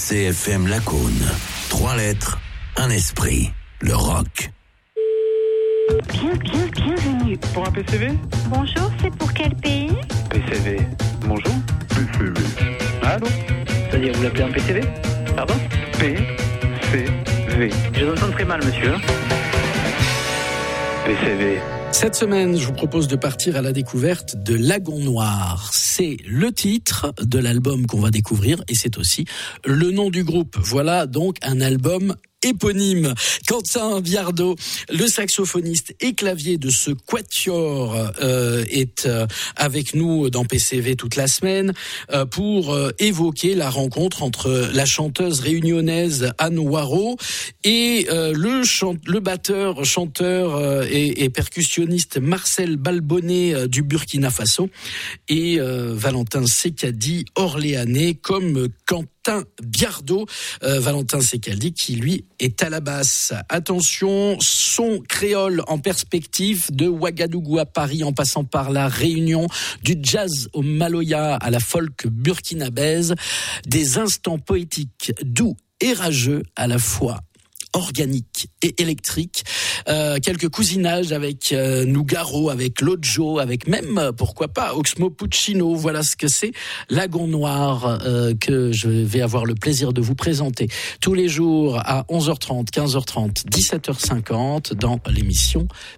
RCFM Lacaune. 3 lettres, un esprit. Le rock. Bienvenue. Pour un PCV ? Bonjour, c'est pour quel pays ? PCV. Bonjour. PCV. Allô ? C'est-à-dire, vous l'appelez un PCV ? Pardon ? PCV. Je vous entends très mal, monsieur. PCV. Cette semaine, je vous propose de partir à la découverte de Lagon Noir. C'est le titre de l'album qu'on va découvrir et c'est aussi le nom du groupe. Voilà donc un album éponyme. Quentin Biardeau, le saxophoniste et clavier de ce quatuor, est avec nous dans PCV toute la semaine pour évoquer la rencontre entre la chanteuse réunionnaise Anne Waro et le batteur, chanteur et percussionniste Marcel Balbonnet du Burkina Faso et Valentin Sekadi, orléanais, comme Quentin Biardeau, Valentin Sekadi qui lui est à la basse. Attention, son créole en perspective de Ouagadougou à Paris en passant par la Réunion, du jazz au maloya à la folk burkinabèse, des instants poétiques doux et rageux à la fois, organique et électrique, quelques cousinages avec Nougaro, avec Lodjo, avec même, pourquoi pas, Oxmo Puccino. Voilà ce que c'est Lagon Noir, que je vais avoir le plaisir de vous présenter tous les jours à 11h30, 15h30, 17h50 dans l'émission